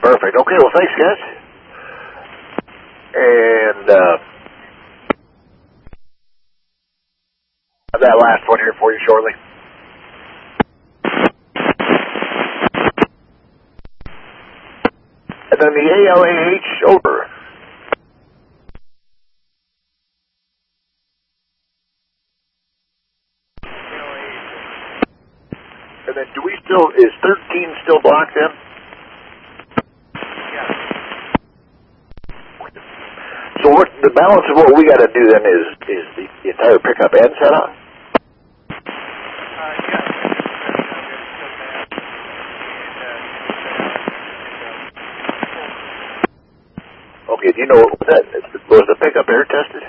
Perfect. Okay, well, thanks, guys. And that last one here for you shortly. And then the ALAH, over. And then is 13 still blocked in? Yeah. So what the balance of what we got to do then is the entire pickup and setup? Okay, do you know what was the pickup air tested?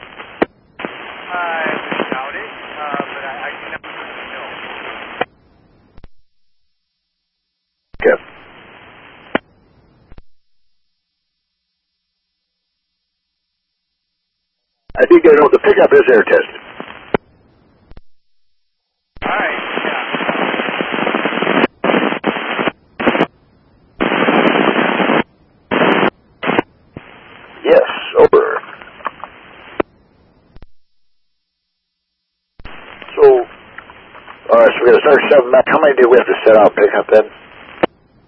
I doubt it, but I can absolutely know. Okay. I think I know the pickup is air tested. All right, Yes, over. So, all right, so we're going to start shoving back. How many do we have to set out pickup then?